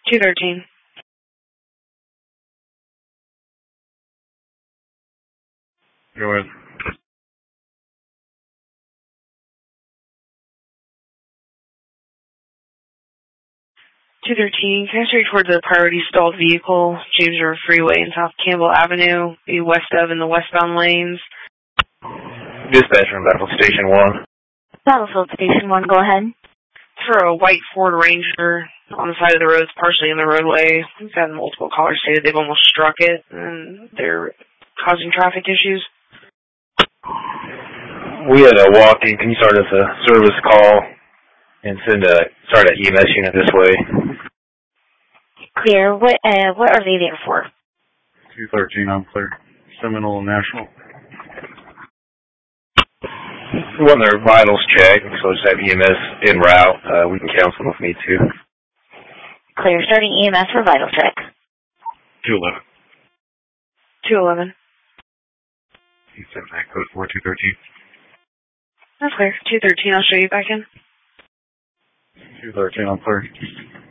213. Go ahead. 213, can I straight toward the priority stalled vehicle, James River Freeway and South Campbell Avenue, be west of in the westbound lanes? Dispatch from Battlefield Station 1. Battlefield Station 1, go ahead. For a white Ford Ranger on the side of the road, it's partially in the roadway. We've had multiple callers say that they've almost struck it, and they're causing traffic issues. We had a walk-in. Can you start as a service call and start an EMS unit this way? Clear. What are they there for? 213, I'm clear. Seminole and National. We want their vitals checked, so just have EMS en route. We can cancel them if need to. Clear. Starting EMS for vital check. 211. 211. You sent that code 4213. That's clear. 213, I'll show you back in. 213, I'm clear.